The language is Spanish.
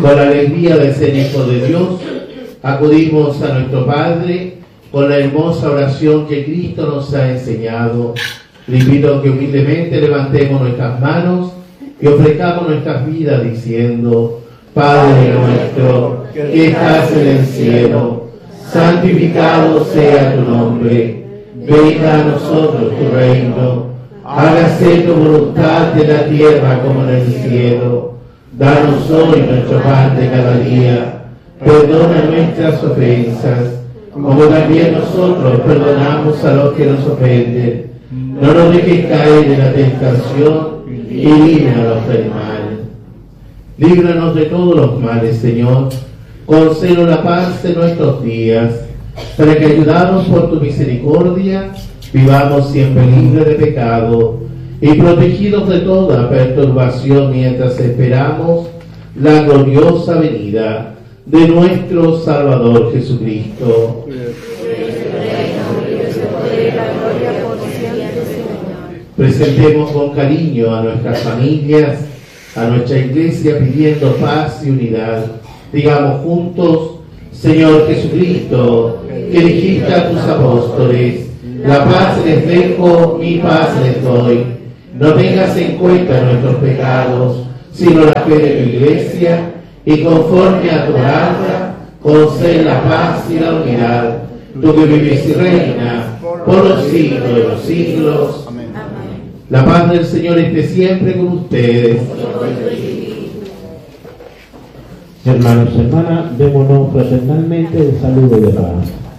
Con la alegría de ser hijo de Dios, acudimos a nuestro Padre con la hermosa oración que Cristo nos ha enseñado. Le invito a que humildemente levantemos nuestras manos y ofrezcamos nuestras vidas diciendo: Padre nuestro, que estás en el cielo, santificado sea tu nombre. Venga a nosotros tu reino. Hágase tu voluntad en la tierra como en el cielo. Danos hoy nuestro pan de cada día. Perdona nuestras ofensas, como también nosotros perdonamos a los que nos ofenden. No nos dejes caer en la tentación y líbranos del mal. Líbranos de todos los males, Señor. Concédenos la paz en nuestros días, para que, ayudados por tu misericordia, vivamos siempre libres de pecado y protegidos de toda perturbación mientras esperamos la gloriosa venida de nuestro Salvador Jesucristo. Presentemos con cariño a nuestras familias, a nuestra iglesia, pidiendo paz y unidad. Digamos juntos: Señor Jesucristo, que dijiste a tus apóstoles: la paz les dejo, mi paz les doy. No tengas en cuenta nuestros pecados, sino la fe de tu iglesia, y conforme a tu palabra, concede la paz y la unidad. Tú que vives y reinas por los siglos de los siglos. Amén. La paz del Señor esté siempre con ustedes. Hermanos y hermanas, démonos fraternalmente el saludo de paz.